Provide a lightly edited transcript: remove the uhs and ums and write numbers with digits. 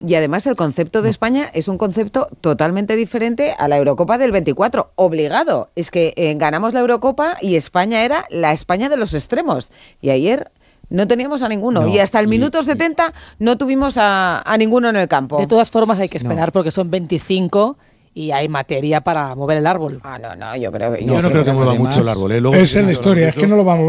Y además el concepto de España es un concepto totalmente diferente a la Eurocopa del 24, obligado. Es que ganamos la Eurocopa y España era la España de los extremos. Y ayer no teníamos a ninguno. Y hasta el minuto 70 no tuvimos a ninguno en el campo. De todas formas hay que esperar porque son 25 y hay materia para mover el árbol. No, yo creo que... Yo no creo que mueva mucho el árbol. Esa es la historia, es que no lo va a mover.